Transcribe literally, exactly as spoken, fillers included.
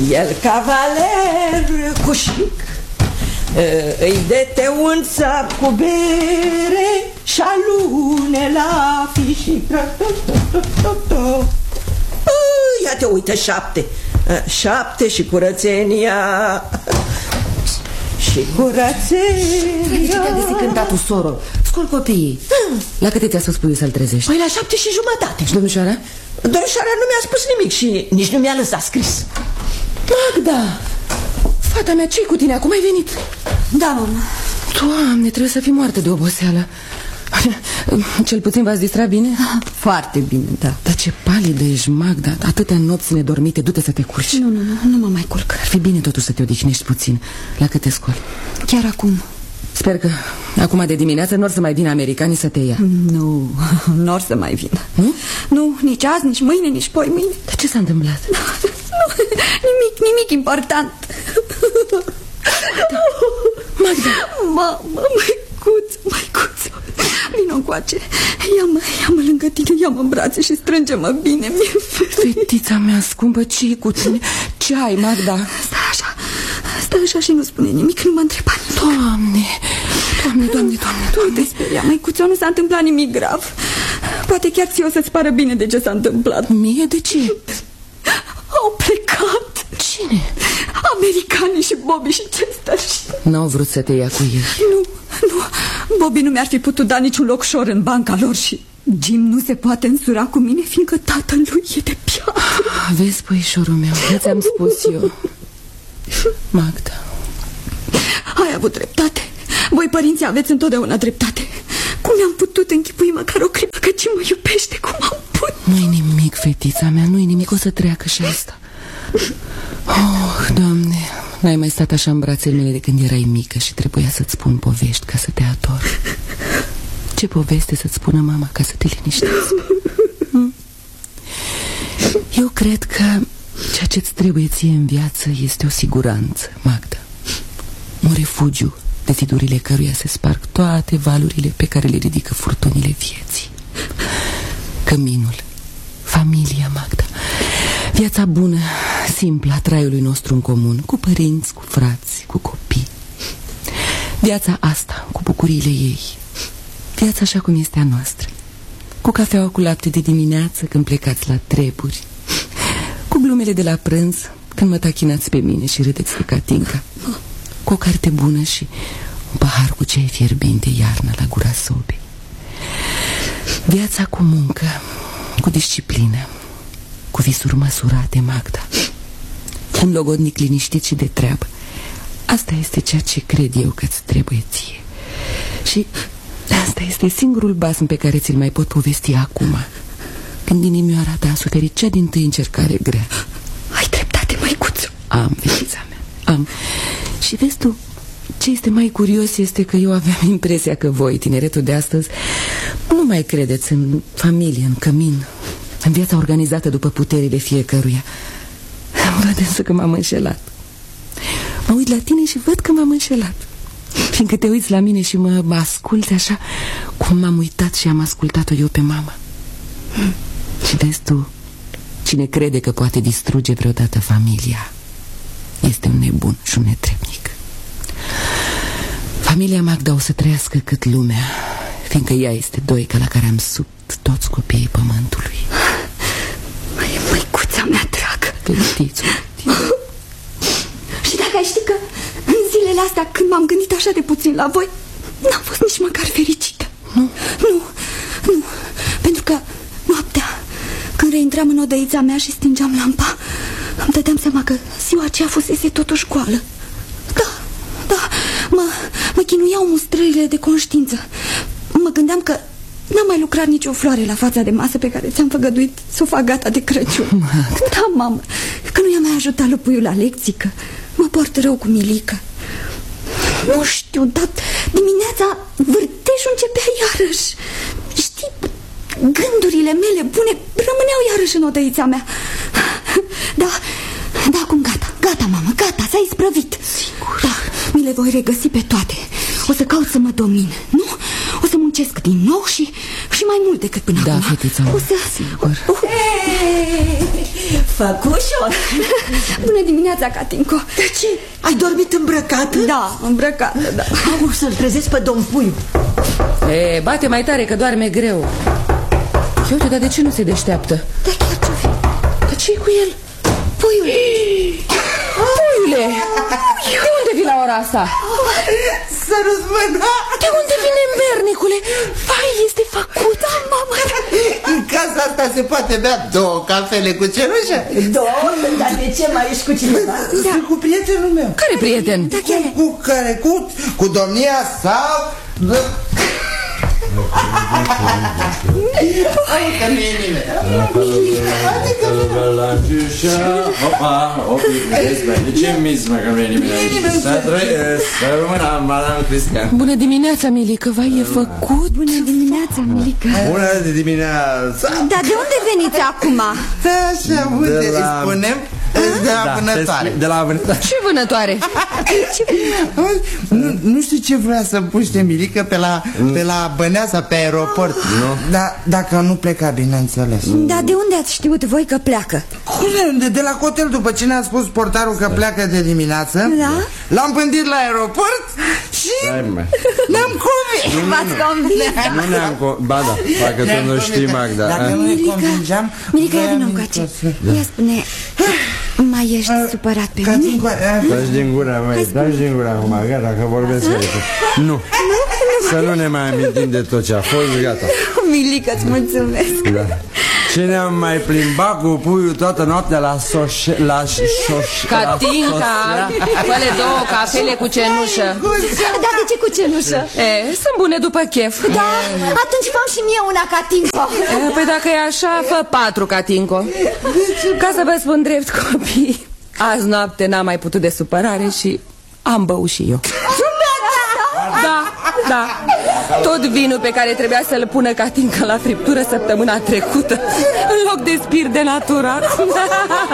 El cavaler cu șic, îi dete un țap cu bere și alune la fișic. Ia te uită, șapte. Șapte și curățenia. Și curățenia. Felicitări de zi cântatul, soro. Scol copiii. La câte ți-a spus puiul să-l trezești? Păi la șapte și jumătate. Și domnișoara? Domnișoara nu mi-a spus nimic și nici nu mi-a lăsat scris. Magda, fata mea, ce-i cu tine? Acum ai venit? Da, mama. Doamne, trebuie să fii moartă de oboseală. Cel puțin v-ați distrat bine? Foarte bine, da. Dar ce palidă ești, Magda. Atâtea nopți nedormite, du-te să te culci. Nu, nu, nu, nu mă mai culc. Ar fi bine totuși să te odihnești puțin. La cât te scoli? Chiar acum. Sper că acum de dimineață nu or să mai vină americanii să te ia. Nu, nu or să mai vină. Nu? Nu, nici azi, nici mâine, nici poi mâine. Dar ce s-a întâmplat? Nu, nimic, nimic important. Magda. Mamă, măicuț, măicuț, vino încoace. Ia-mă, ia-mă lângă tine, ia-mă în brațe și strânge-mă bine. Mi-e frică. Fetița mea scumpă, ce-i cu tine? Ce ai, Magda? Stai așa, stai așa și nu spune nimic, nu mă întreba nimic. Doamne, Doamne, Doamne, Doamne, Doamne. Nu te speria, măicuțo, nu s-a întâmplat nimic grav. Poate chiar ție o să-ți pară bine de ce s-a întâmplat. Mie? De ce? Au plecat. Cine? Americanii și Bobby și Chester. N-au vrut să te ia cu ei. Nu, nu, Bobby nu mi-ar fi putut da niciun loc șor în banca lor și Jim nu se poate însura cu mine, fiindcă tatălui e de piatră. Vezi, puișorul meu, nu ți-am spus eu. Magda, ai avut dreptate. Voi, părinții, aveți întotdeauna dreptate. Cum mi-am putut închipui măcar o clipă că Jim mă iubește, cum am putut? nu-i nimic, fetița mea, nu-i nimic, o să treacă și asta. Oh, Doamne, n-ai mai stat așa în brațele mele de când erai mică și trebuia să-ți spun povești ca să te ador. Ce poveste să-ți spună mama ca să te liniștești? Hmm? Eu cred că ceea ce-ți trebuie ție în viață este o siguranță, Magda. Un refugiu de zidurile căruia se sparg toate valurile pe care le ridică furtunile vieții. Căminul, familia, Magda. Viața bună, simplă a traiului nostru în comun, cu părinți, cu frați, cu copii. Viața asta, cu bucuriile ei. Viața așa cum este a noastră. Cu cafeaua cu lapte de dimineață când plecați la treburi, cu glumele de la prânz când mă tachinați pe mine și râdeți de Catinca, cu o carte bună și un pahar cu ceai fierbinte iarna la gura sobei. Viața cu muncă, cu disciplină, cu visuri măsurate, Magda. Un logodnic liniștit și de treabă. Asta este ceea ce cred eu că-ți trebuie ție. Și asta este singurul basm pe care ți-l mai pot povesti acum, când inimioara ta a suferit cea dintâi încercare grea. Ai dreptate, măicuțu. Am, fetița mea, am. Și vezi tu, ce este mai curios este că eu aveam impresia că voi, tineretul de astăzi, nu mai credeți în familie, în cămin, în viața organizată după puterile fiecăruia. Văd însă că m-am înșelat. Mă uit la tine și văd că m-am înșelat, fiindcă te uiți la mine și mă, mă asculți așa cum m-am uitat și am ascultat-o eu pe mama. hmm. Și vezi tu, cine crede că poate distruge vreodată familia este un nebun și un netrebnic. Familia Magda o să trăiască cât lumea, fiindcă ea este doica la care am subt toți copiii pământului. Măi, măicuța mea dragă. Fetițu. Și dacă ai ști că în zilele astea, când m-am gândit așa de puțin la voi, n-am fost nici măcar fericită. Nu? Nu, nu, pentru că noaptea, când reintram în odăița mea și stingeam lampa, îmi dădeam seama că ziua aceea fusese totuși goală. Da, da, mă, mă chinuiau mustrările de conștiință. Mă gândeam că n-am mai lucrat nicio floare la fața de masă pe care ți-am făgăduit să o fac gata de Crăciun. Magda. Da, mamă, că nu i-a mai ajutat lupuiul la lecții, că mă port rău cu Milica. Nu știu, dar dimineața vârtejul începea iarăși. Știi, gândurile mele bune rămâneau iarăși în odăița mea. Da, da, acum gata, gata, mamă, gata, s-a isprăvit. Sigur. Da, mi le voi regăsi pe toate. O să caut să mă domin, nu? O să muncesc din nou și, și mai mult decât până Da, acum. fetița, O să... sigur. Uh. Făcușo! Bună dimineața, Catinco. De ce? Ai dormit îmbrăcată? Da, îmbrăcată, da. Au să-l trezesc pe domn Puiu. E, bate mai tare că doarme greu. Și uite, dar de ce nu se deșteaptă? Dar chiar ce-o fi? Dar ce-i cu el? Puiule! Puiule! De unde vii la ora asta? Să răzmâna! De unde vine mernicule? Vai, este făcut! Da, mamă! În casa asta se poate bea două cafele cu cenușă? Două? Dar de ce mai ești cu cineva? Da. Sunt cu prietenul meu. Care prieten? Da, chiar e. Cu care? Cu, cu domnia sau... Adică nu e nimeni. Opa, ce mismă că nu e nimeni aici. Să trăiesc, să rămână, madame Cristian. Bună dimineața, Milica, vai, e făcut? Bună dimineața, Milica. Bună dimineața. Dar de unde veniți acum? Da, așa, unde îi spunem? De la vânătoare. De la vânătoare. Ce vânătoare? Nu, nu știu ce vrea să puște Milica pe la, pe la Băneasa, pe aeroport. Da, dacă nu pleca, bineînțeles. Dar de unde ați știut voi că pleacă? Cum de, de la hotel, după ce ne-a spus portarul că pleacă de dimineață. Da? L-am pândit la aeroport și ne-am convins. V-ați convins? Nu ne-am co... Ba da, dacă tu nu știi, Magda. Dacă nu ne convingeam... Milica, ia vină încoace. Ia spune, mai ești supărat pe mine? Taci din gura, măi, taci din gura acum, gata, că vorbesc aici. Nu, să nu ne mai amintim de tot ce a fost, gata. Milica, îți mulțumesc. Da. Și ne-am mai plimbat cu puiul toată noaptea la soșe... la șoș... Catinca, fă-le două cafele cu cenușă. Dar de ce cu cenușă? E, sunt bune după chef. Da, atunci făm și mie una, Catinco. E, păi dacă e așa, fă patru, Catinco. Ca să vă spun drept, copii, azi noapte n-am mai putut de supărare și am băut și eu. Da, da. Tot vinul pe care trebuia să-l pună Catinca la friptură săptămâna trecută, în loc de spirit denaturat.